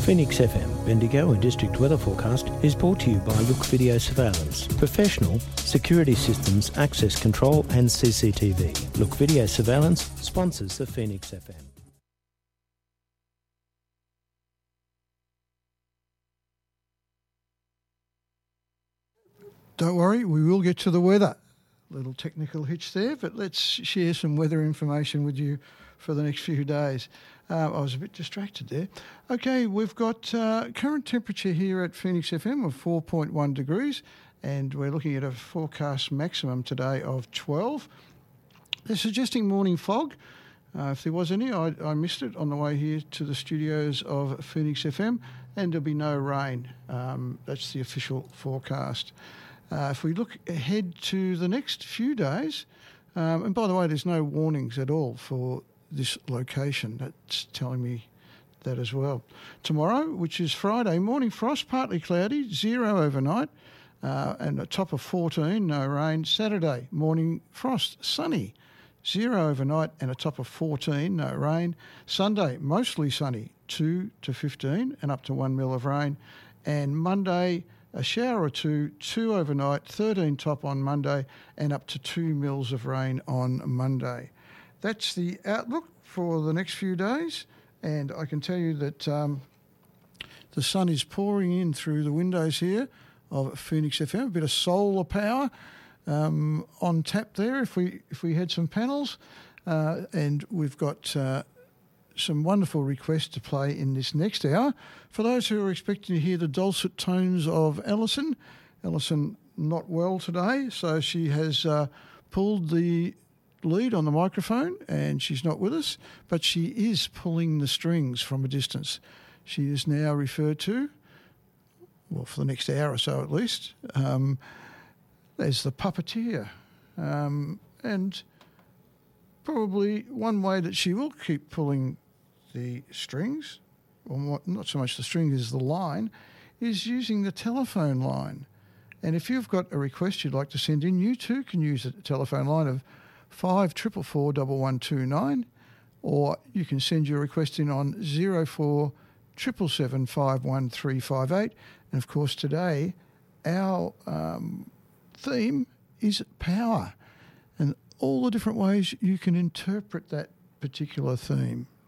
Phoenix FM, Bendigo and District Weather Forecast is brought to you by Look Video Surveillance. Professional security systems, access control and CCTV. Look Video Surveillance sponsors the Phoenix FM. Don't worry, we will get to the weather. Little technical hitch there, but let's share some weather information with you for the next few days. I was a bit distracted there. Okay, we've got current temperature here at Phoenix FM of 4.1 degrees, and we're looking at a forecast maximum today of 12. They're suggesting morning fog. If there was any, I missed it on the way here to the studios of Phoenix FM, and there'll be no rain. That's the official forecast. If we look ahead to the next few days, and by the way, there's no warnings at all for this location. That's telling me that as well. Tomorrow, which is Friday, morning frost, partly cloudy, 0 overnight, and a top of 14, no rain. Saturday, morning frost, sunny, 0 overnight and a top of 14, no rain. Sunday, mostly sunny, 2 to 15 and up to 1 mil of rain. And Monday, a shower or two, 2 overnight, 13 top on Monday and up to 2 mils of rain on Monday. That's the outlook for the next few days, and I can tell you that the sun is pouring in through the windows here of Phoenix FM. A bit of solar power on tap there if we had some panels, and we've got some wonderful requests to play in this next hour. For those who are expecting to hear the dulcet tones of Alison not well today, so she has pulled the lead on the microphone and she's not with us, but she is pulling the strings from a distance. She is now referred to, well, for the next hour or so at least, as the puppeteer. And probably one way that she will keep pulling the strings, or not so much the strings as the line, is using the telephone line. And if you've got a request you'd like to send in, you too can use the telephone line of 5444 1129, or you can send your request in on 04 777 51358. And of course today our theme is power, and all the different ways you can interpret that particular theme.